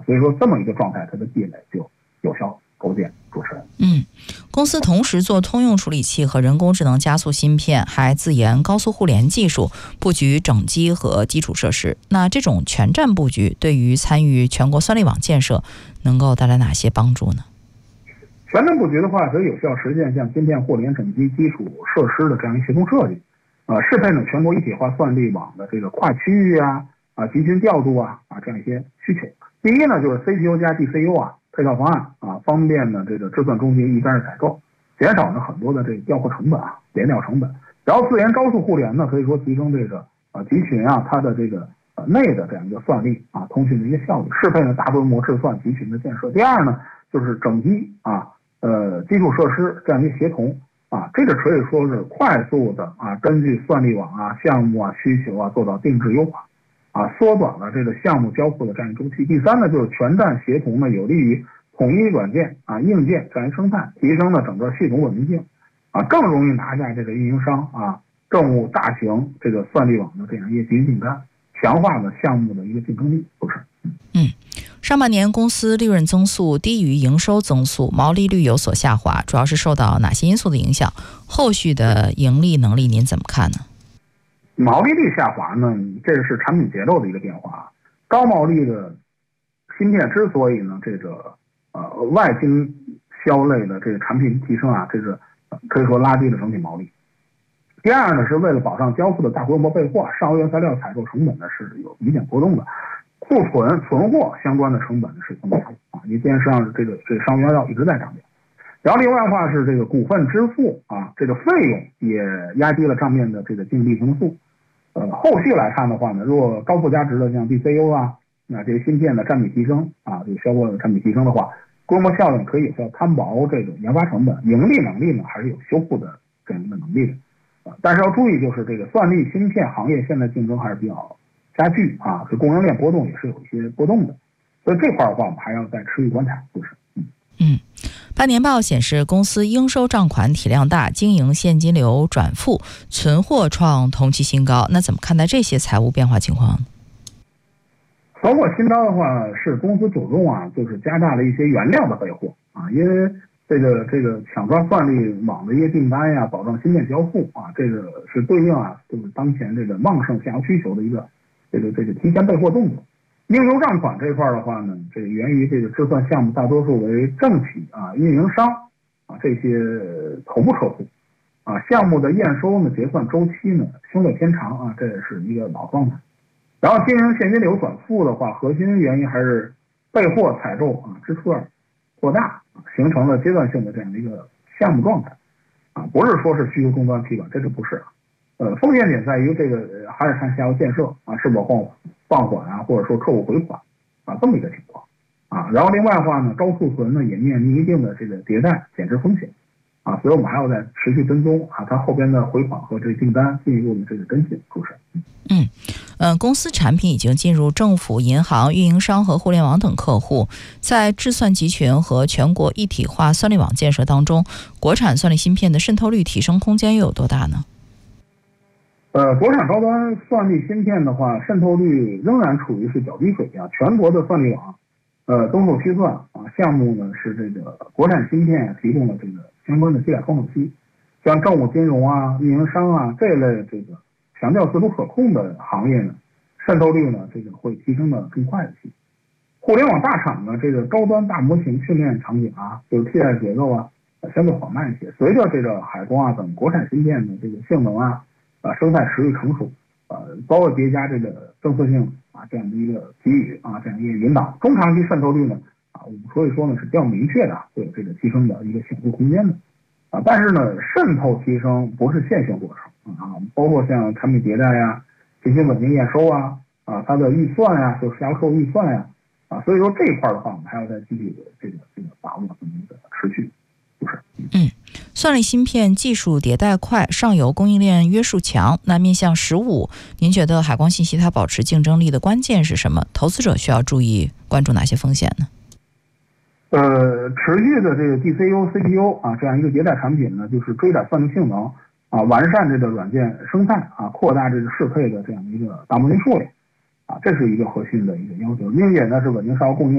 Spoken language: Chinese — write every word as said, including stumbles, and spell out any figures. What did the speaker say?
所以说这么一个状态，它的壁垒就有效构建。主持人， 嗯，公司同时做通用处理器和人工智能加速芯片，还自研高速互联技术，布局整机和基础设施。那这种全站布局对于参与全国算力网建设能够带来哪些帮助呢？ 全站布局的话，则有效实现像芯片互联、整机、基础设施的这样一协同设计，呃，适配呢全国一体化算力网的这个跨区域啊、啊集群调度啊啊这样一些需求。第一呢，就是 C P U 加 D C U 啊。配套方案啊，方便呢这个制算中心一站式采购，减少呢很多的这个调货成本啊、联调成本。然后自研高速互联呢，可以说提升这个呃集群啊它的这个呃内的这样一个算力啊、通讯的一个效率，适配呢大规模制算集群的建设。第二呢，就是整机啊、呃基础设施这样一个协同啊，这个可以说是快速的啊，根据算力网啊、项目啊需求啊做到定制优化。啊，缩短了这个项目交付的这样一周期。第三呢，就是全站协同呢，有利于统一软件啊、硬件这样一生态，提升了整个系统稳定性，啊，更容易拿下这个运营商啊政务大型这个算力网的这样一些集体订单，强化了项目的一个竞争力。不是？ 嗯，上半年公司利润增速低于营收增速，毛利率有所下滑，主要是受到哪些因素的影响？后续的盈利能力您怎么看呢？ 毛利率下滑呢，这是产品结构的一个变化。高毛利的芯片之所以呢，这个呃外经销类的这个产品提升啊，这个可以说拉低了整体毛利。第二呢，是为了保障交付的大规模备货，上游原材料采购成本呢是有明显波动的，库存存货相关的成本呢是增加的啊，因为电视上这个这个上游原料一直在涨价。然后另外的话是这个股份支付啊，这个费用也压低了账面的这个净利增速。呃，后续来看的话呢，如果高附加值的像 D C U 啊，那这些芯片的占比提升啊，这个销货的占比提升的话，规模效应可以有效摊薄这个研发成本，盈利能力呢还是有修复的这样一个能力的。啊，但是要注意，就是这个算力芯片行业现在竞争还是比较加剧啊，这供应链波动也是有一些波动的，所以这块的话我们还要再持续观察，就是。嗯。 嗯，半年报显示，公司应收账款体量大，经营现金流转负，存货创同期新高。那怎么看待这些财务变化情况？ 存货新高的话，是公司主动啊，就是加大了一些原料的备货啊，因为这个这个抢抓算力网的一些订单呀，保证芯片交付啊，这个是对应啊，就是当前这个旺盛下游需求的一个这个这个提前备货动作。应收账款这块的话呢，这个源于这个制算项目大多数为政企啊、运营商啊这些头部客户啊，项目的验收呢、结算周期呢相对偏长啊，这也是一个老状态。然后经营现金流转负的话，核心原因还是备货采购啊支出量过大，形成了阶段性的这样的一个项目状态啊，不是说是需求终端疲软，这就不是啊。呃，风险点在于这个还是看下游建设啊是否放放缓啊，或者说客户回款啊这么一个情况啊。然后另外的话呢，高库存呢也面临一定的这个迭代减值风险啊，所以我们还要再持续跟踪啊，它后边的回款和这个订单进一步的这个跟进。主持人， 嗯，呃，公司产品已经进入政府、银行、运营商和互联网等客户，在智算集群和全国一体化算力网建设当中，国产算力芯片的渗透率提升空间又有多大呢？ 呃，国产高端算力芯片的话，渗透率仍然处于是较低水平啊。全国的算力网，呃，东数西算啊，项目呢是这个国产芯片提供了这个相关的基础窗口期，像政务金融啊、运营商啊这类这个强调自主可控的行业呢，渗透率呢这个会提升的更快一些。互联网大厂呢，这个高端大模型训练场景啊，就是替代节奏啊，相对缓慢一些。随着这个海光啊等国产芯片的这个性能啊。啊，生态持续成熟，呃，包括叠加这个政策性啊这样的一个给予啊这样一个引导，中长期渗透率呢啊，我们所以说呢是比较明确的，会有这个提升的一个显著空间的啊。但是呢，渗透提升不是线性过程啊，包括像产品迭代呀、进行稳定验收啊啊，它的预算呀，就是下游客户预算呀啊，所以说这一块的话，我们还要再继续的这个这个把握这么一个持续，就是嗯。算力芯片技术迭代快，上游供应链约束强。那面向十五，您觉得海光信息它保持竞争力的关键是什么？投资者需要注意关注哪些风险呢？ 呃，持续的这个 D C U、C P U 啊这样一个迭代产品呢，就是追赶算力性能啊，完善这个软件生态啊，扩大这个适配的这样一个大模型数量啊，这是一个核心的一个要求，并且呢是稳定上游供应。